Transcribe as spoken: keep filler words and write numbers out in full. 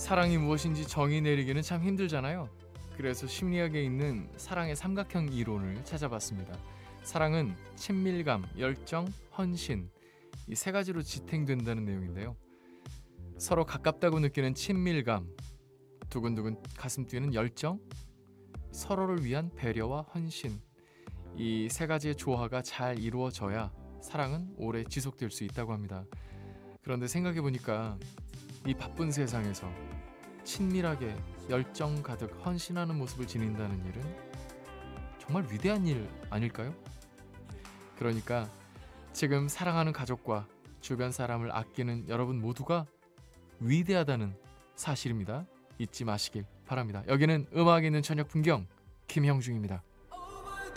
사랑이 무엇인지 정의 내리기는 참 힘들잖아요. 그래서 심리학에 있는 사랑의 삼각형 이론을 찾아봤습니다. 사랑은 친밀감, 열정, 헌신 이 세 가지로 지탱된다는 내용인데요. 서로 가깝다고 느끼는 친밀감, 두근두근 가슴 뛰는 열정, 서로를 위한 배려와 헌신 이 세 가지의 조화가 잘 이루어져야 사랑은 오래 지속될 수 있다고 합니다. 그런데 생각해보니까 이 바쁜 세상에서 친밀하게 열정 가득 헌신하는 모습을 지닌다는 일은 정말 위대한 일 아닐까요? 그러니까 지금 사랑하는 가족과 주변 사람을 아끼는 여러분 모두가 위대하다는 사실입니다. 잊지 마시길 바랍니다. 여기는 음악 있는 저녁 풍경 김형중입니다.